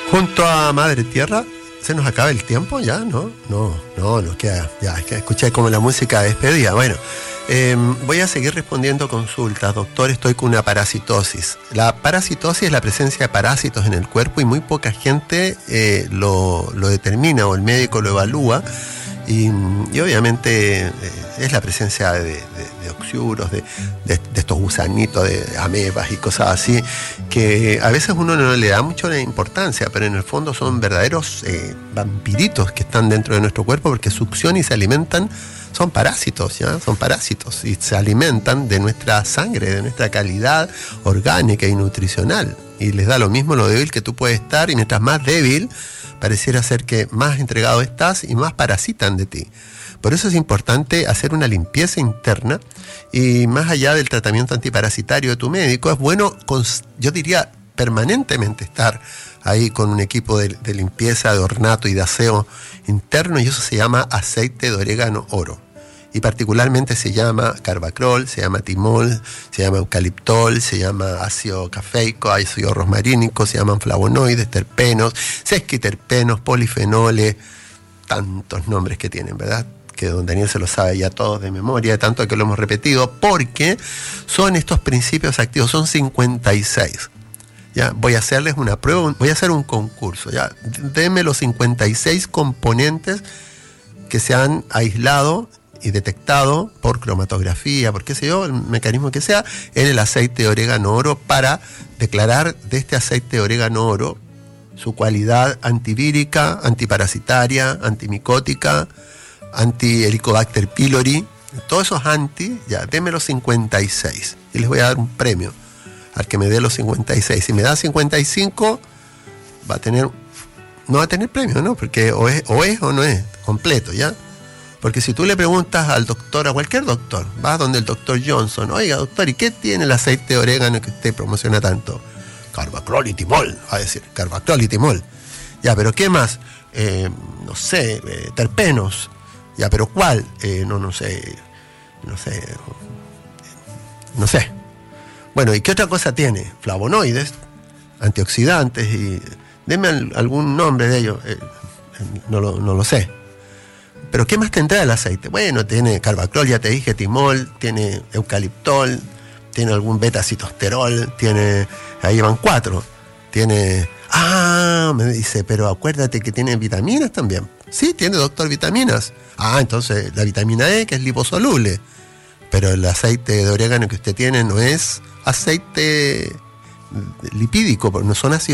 Junto a Madre Tierra, ¿se nos acaba el tiempo ya? No, nos queda. Ya, es que escuché como la música despedida. Bueno, voy a seguir respondiendo consultas. Doctor, estoy con una parasitosis. La parasitosis es la presencia de parásitos en el cuerpo y muy poca gente lo determina o el médico lo evalúa. Y obviamente es la presencia de oxiuros, de estos gusanitos, de amebas y cosas así, que a veces uno no le da mucho importancia, pero en el fondo son verdaderos vampiritos que están dentro de nuestro cuerpo porque succionan y se alimentan, son parásitos, ¿ya? Son parásitos y se alimentan de nuestra sangre, de nuestra calidad orgánica y nutricional. Y les da lo mismo lo débil que tú puedes estar, y mientras más débil, pareciera ser que más entregado estás y más parasitan de ti. Por eso es importante hacer una limpieza interna y más allá del tratamiento antiparasitario de tu médico, es bueno, yo diría, permanentemente estar ahí con un equipo de limpieza, de ornato y de aseo interno, y eso se llama aceite de orégano oro. Y particularmente se llama carbacrol, se llama timol, se llama eucaliptol, se llama ácido cafeico, ácido rosmarínico, se llaman flavonoides, terpenos, sesquiterpenos, polifenoles, tantos nombres que tienen, ¿verdad? Que don Daniel se lo sabe ya todos de memoria, de tanto que lo hemos repetido, porque son estos principios activos, son 56. Ya, voy a hacerles una prueba, voy a hacer un concurso, ya, denme los 56 componentes que se han aislado y detectado por cromatografía, por qué sé yo, el mecanismo que sea, en el aceite de orégano oro, para declarar de este aceite de orégano oro su cualidad antivírica, antiparasitaria, antimicótica, anti-Helicobacter pylori, todos esos anti, ya, denme los 56 y les voy a dar un premio al que me dé los 56. Si me da 55, no va a tener premio, ¿no? Porque o es o no es completo, ¿ya? Porque si tú le preguntas al doctor, a cualquier doctor, vas donde el doctor Johnson, oiga doctor, ¿y qué tiene el aceite de orégano que usted promociona tanto? Carbacrol y timol, va a decir, carbacrol y timol. Ya, pero ¿qué más? No sé, terpenos. Ya, pero ¿cuál? No sé. Bueno, ¿y qué otra cosa tiene? Flavonoides, antioxidantes, y deme algún nombre de ellos. No lo sé. ¿Pero qué más tendrá el aceite? Bueno, tiene carbacrol, ya te dije, timol, tiene eucaliptol, tiene algún beta-citosterol, ahí van 4. Me dice, pero acuérdate que tiene vitaminas también. Sí, tiene, doctor, vitaminas. Entonces la vitamina E, que es liposoluble. Pero el aceite de orégano que usted tiene no es aceite lipídico, no son ácidos